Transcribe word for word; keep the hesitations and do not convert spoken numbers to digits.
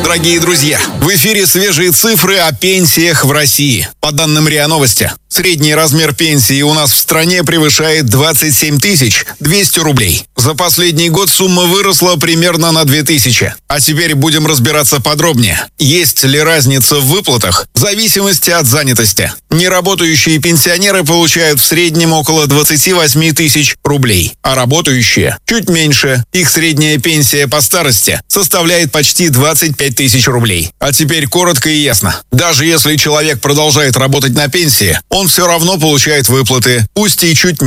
дорогие друзья! В эфире свежие цифры о пенсиях в России. По данным РИА Новости, средний размер пенсии у нас в стране превышает двадцать семь тысяч двести рублей. За последний год сумма выросла примерно на две тысячи. А теперь будем разбираться подробнее. Есть ли разница в выплатах в зависимости от занятости? Неработающие пенсионеры получают в среднем около двадцати восьми тысяч рублей, а работающие чуть меньше. Их средняя пенсия по старости составляет почти двадцать пять тысяч рублей. А теперь коротко и ясно. Даже если человек продолжает работать на пенсии, он все равно получает выплаты, пусть и чуть меньше.